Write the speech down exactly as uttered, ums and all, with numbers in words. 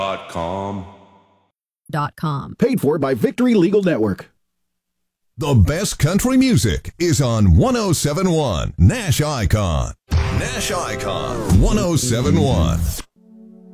Dot com. Dot com. Paid for by Victory Legal Network. The best country music is on one oh seven point one Nash Icon. Nash Icon one oh seven point one.